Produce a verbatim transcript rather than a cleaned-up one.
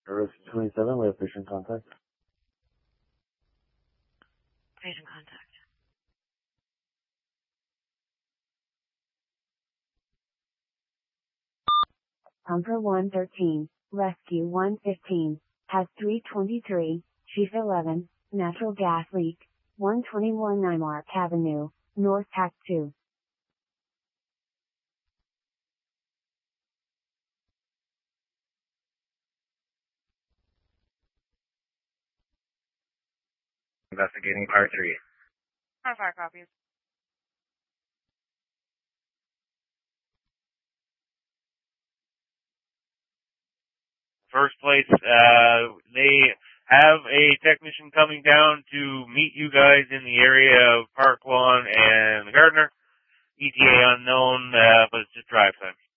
Risk twenty-seven, we have patient contact. Patient contact. Pumper one thirteen, Rescue one fifteen, has three twenty-three, Chief eleven, natural gas leak, one twenty-one Nymark Avenue, North Tac two. Investigating part three. How far copies? First place, uh, they have a technician coming down to meet you guys in the area of Park Lawn and the Gardner. E T A unknown, uh, but it's just drive time.